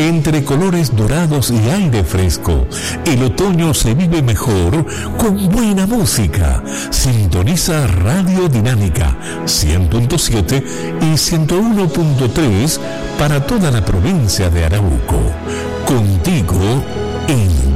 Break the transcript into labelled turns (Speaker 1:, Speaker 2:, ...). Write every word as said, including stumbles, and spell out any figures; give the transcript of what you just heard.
Speaker 1: Entre colores dorados y aire fresco, el otoño se vive mejor con buena música. Sintoniza Radio Dinámica cien punto siete y ciento uno punto tres para toda la provincia de Arauco. Contigo en